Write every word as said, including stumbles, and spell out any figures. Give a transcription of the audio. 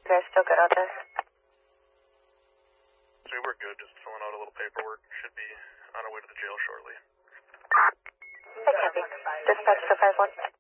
You guys still good out there? So we're good, just filling out a little paperwork. Should be on our way to the jail shortly. Hey, Kathy. Dispatch to five one.